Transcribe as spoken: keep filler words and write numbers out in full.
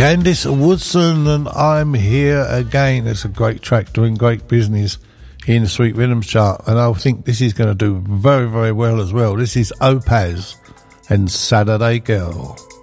Candice Woodson and I'm Here Again. It's a great track, doing great business in the Sweet Rhythms chart, and I think this is going to do very, very well as well. This is Opaz and Saturday Girl.